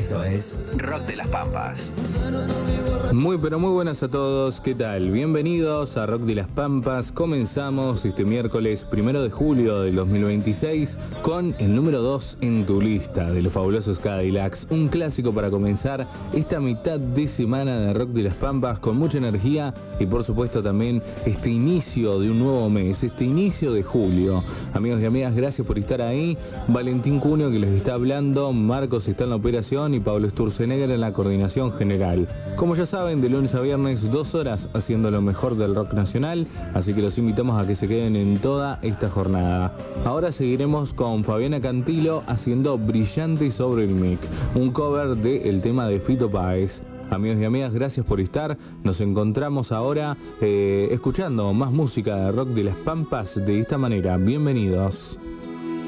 Esto es Rock de las Pampas. Muy pero muy buenas a todos, ¿qué tal? Bienvenidos a Rock de las Pampas. Comenzamos este miércoles 1 de julio del 2026 con el número 2 en tu lista de los fabulosos Cadillacs. Un clásico para comenzar esta mitad de semana de Rock de las Pampas con mucha energía y por supuesto también este inicio de un nuevo mes, este inicio de julio. Amigos y amigas, gracias por estar ahí. Valentín Cunio que les está hablando, Marcos está en la operación y Pablo Sturzenegger en la coordinación general. Como ya saben, de lunes a viernes 2 horas haciendo lo mejor del rock nacional, así que los invitamos a que se queden en toda esta jornada. Ahora seguiremos con Fabiana Cantilo haciendo Brillante sobre el mic, un cover del tema de Fito Páez. Amigos y amigas, gracias por estar. Nos encontramos ahora escuchando más música de Rock de las Pampas de esta manera. Bienvenidos.